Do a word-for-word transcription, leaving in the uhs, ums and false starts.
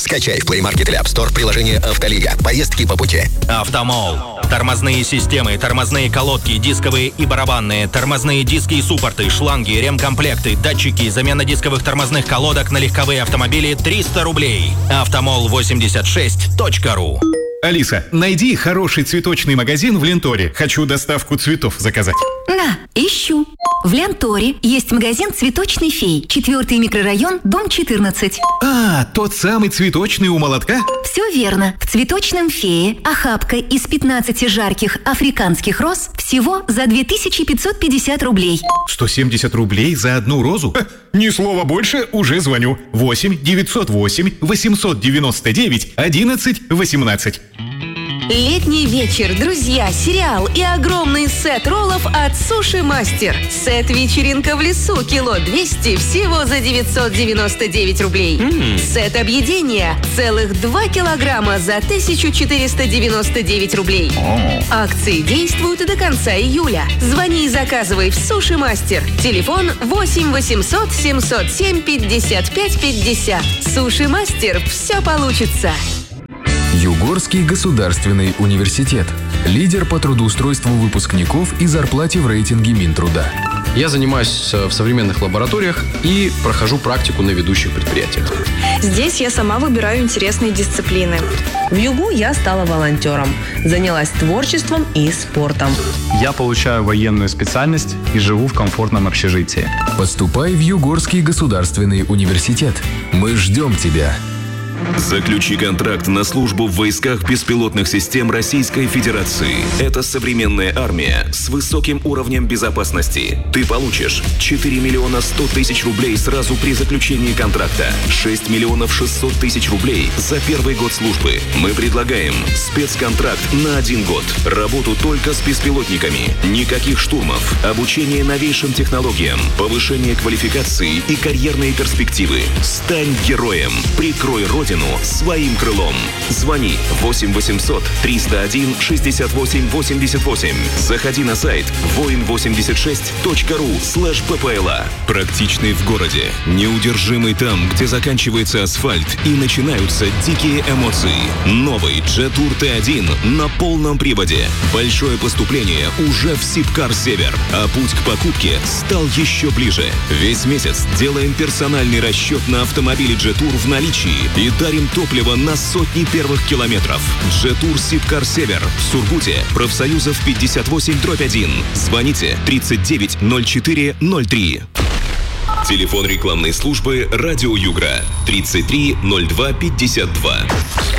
Скачай в Play Market или App Store приложение «Автолига». Поездки по пути. Автомол. Тормозные системы, тормозные колодки, дисковые и барабанные, тормозные диски и суппорты, шланги, ремкомплекты, датчики, замена дисковых тормозных колодок на легковые автомобили триста рублей. автомол восемьдесят шесть точка ру. Алиса, найди хороший цветочный магазин в Ленторе. Хочу доставку цветов заказать. На, ищу. В Ленторе есть магазин «Цветочный фей». Четвертый микрорайон, дом четырнадцать. А, тот самый цветочный у молотка? Все верно. В «Цветочном фее» охапка из пятнадцати жарких африканских роз всего за две тысячи пятьсот пятьдесят рублей. сто семьдесят рублей за одну розу? Ха, ни слова больше, уже звоню. восемь девятьсот восемь восемьсот девяносто девять одиннадцать восемнадцать. Летний вечер, друзья, сериал и огромный сет роллов от Суши Мастер. Сет «Вечеринка в лесу» кило двести всего за девятьсот девяносто девять рублей. Mm. Сет объедения целых два килограмма за тысячу четыреста девяносто девять рублей. Oh. Акции действуют до конца июля. Звони и заказывай в Суши Мастер. Телефон восемь восемьсот семьсот семь пятьдесят пять пятьдесят. Суши Мастер. Все получится. Югорский государственный университет. Лидер по трудоустройству выпускников и зарплате в рейтинге Минтруда. Я занимаюсь в современных лабораториях и прохожу практику на ведущих предприятиях. Здесь я сама выбираю интересные дисциплины. В ЮГУ я стала волонтером, занялась творчеством и спортом. Я получаю военную специальность и живу в комфортном общежитии. Поступай в Югорский государственный университет. Мы ждем тебя. Заключи контракт на службу в войсках беспилотных систем Российской Федерации. Это современная армия с высоким уровнем безопасности. Ты получишь четыре миллиона сто тысяч рублей сразу при заключении контракта, шесть миллионов шестьсот тысяч рублей за первый год службы. Мы предлагаем спецконтракт на один год, работу только с беспилотниками, никаких штурмов, обучение новейшим технологиям, повышение квалификации и карьерные перспективы. Стань героем, прикрой родину своим крылом. Звони восемь восемьсот триста один шестьдесят восемь восемьдесят восемь. Заходи на сайт воин восемьдесят шесть точка ру слэш ППЛА. Практичный в городе, неудержимый там, где заканчивается асфальт и начинаются дикие эмоции. Новый Jetour Т один на полном приводе. Большое поступление уже в Сибкар Север, а путь к покупке стал еще ближе. Весь месяц делаем персональный расчет на автомобиле Jetour в наличии и дарим топливо на сотни первых километров. Jetour Сибкар Север в Сургуте, профсоюзов пятьдесят восемь дробь один. Звоните тридцать девять ноль четыре ноль три. Телефон рекламной службы «Радио Югра» тридцать три ноль два пятьдесят два.